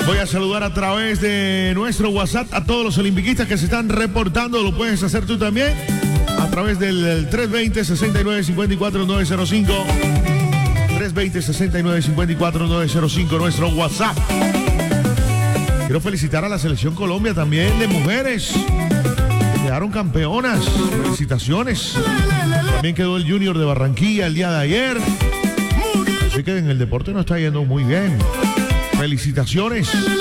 Voy a saludar a través de nuestro WhatsApp a todos los olimpiquistas que se están reportando. Lo puedes hacer tú también a través del 320-6954-905. 320-6954-905, nuestro WhatsApp. Quiero felicitar a la Selección Colombia también de mujeres. Quedaron campeonas. Felicitaciones. También quedó el Junior de Barranquilla el día de ayer. Así que en el deporte nos está yendo muy bien. Felicitaciones.